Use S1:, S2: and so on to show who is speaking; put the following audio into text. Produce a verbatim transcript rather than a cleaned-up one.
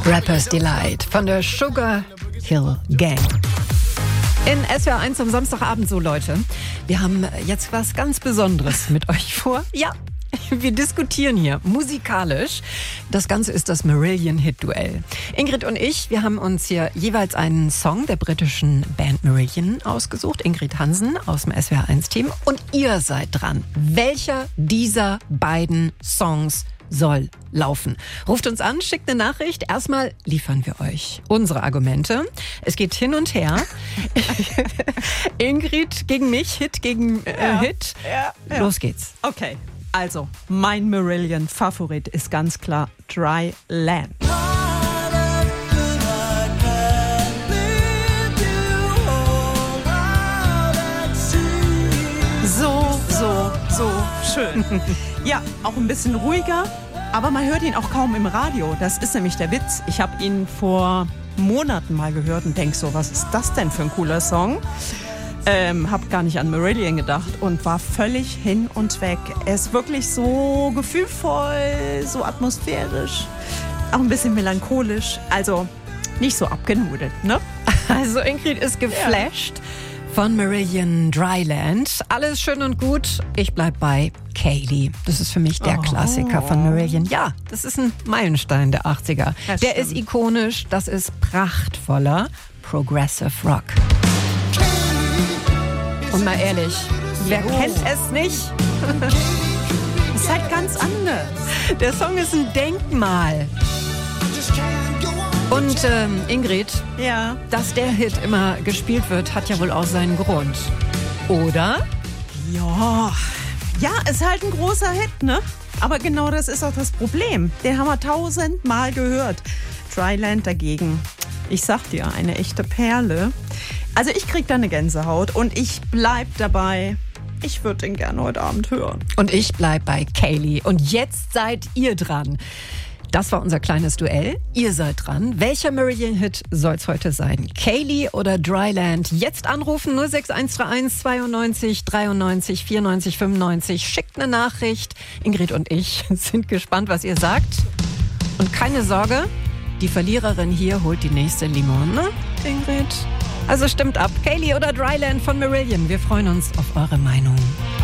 S1: Rapper's Delight von der Sugar Hill Gang. In S W R eins am Samstagabend so, Leute. Wir haben jetzt was ganz Besonderes mit euch vor. Ja, wir diskutieren hier musikalisch. Das Ganze ist das Marillion-Hit-Duell. Ingrid und ich, wir haben uns hier jeweils einen Song der britischen Band Marillion ausgesucht. Ingrid Hansen aus dem S W R eins-Team. Und ihr seid dran. Welcher dieser beiden Songs soll laufen? Ruft uns an, schickt eine Nachricht. Erstmal liefern wir euch unsere Argumente. Es geht hin und her. Ingrid gegen mich, Hit gegen äh,
S2: ja,
S1: Hit.
S2: Ja, ja.
S1: Los geht's.
S2: Okay, also mein Marillion-Favorit ist ganz klar Dry Land. So, so, so schön. Ja, auch ein bisschen ruhiger, aber man hört ihn auch kaum im Radio. Das ist nämlich der Witz. Ich habe ihn vor Monaten mal gehört und denk so, was ist das denn für ein cooler Song? Ähm, hab gar nicht an Marillion gedacht und war völlig hin und weg. Er ist wirklich so gefühlvoll, so atmosphärisch, auch ein bisschen melancholisch. Also nicht so abgenudelt, ne?
S1: Also Ingrid ist geflasht. Ja. Von Marillion Dryland. Alles schön und gut. Ich bleib bei Kaylee. Das ist für mich der oh. Klassiker von Marillion. Ja, das ist ein Meilenstein der achtziger. Das der stimmt. Ist ikonisch, das ist prachtvoller Progressive Rock. Und mal ehrlich, wer oh. kennt es nicht?
S2: Ist halt ganz anders.
S1: Der Song ist ein Denkmal. Und ähm, Ingrid,
S2: ja.
S1: dass der Hit immer gespielt wird, hat ja wohl auch seinen Grund. Oder?
S2: Ja, ja, ist halt ein großer Hit, ne? Aber genau das ist auch das Problem. Den haben wir tausendmal gehört. Dryland dagegen, ich sag dir, eine echte Perle. Also ich krieg da eine Gänsehaut und ich bleib dabei. Ich würde den gerne heute Abend hören.
S1: Und ich bleib bei Kaylee. Und jetzt seid ihr dran. Das war unser kleines Duell. Ihr seid dran. Welcher Marillion-Hit soll's heute sein? Kaylee oder Dryland? Jetzt anrufen null sechs eins drei eins zweiundneunzig dreiundneunzig vierundneunzig fünfundneunzig. Schickt eine Nachricht. Ingrid und ich sind gespannt, was ihr sagt. Und keine Sorge, die Verliererin hier holt die nächste Limone, ne, Ingrid? Also stimmt ab. Kaylee oder Dryland von Marillion. Wir freuen uns auf eure Meinung.